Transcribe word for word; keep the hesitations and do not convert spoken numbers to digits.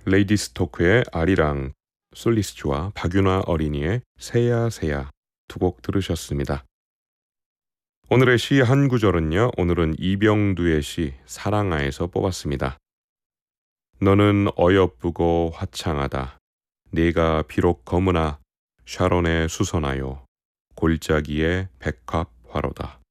레이디스토크의 아리랑, 솔리스트와 박윤화 어린이의 새야새야 두 곡 들으셨습니다. 오늘의 시 한 구절은요. 오늘은 이병두의 시 사랑아에서 뽑았습니다. 너는 어여쁘고 화창하다. 네가 비록 검으나 샤론의 수선하요. 골짜기의 백합 화로다.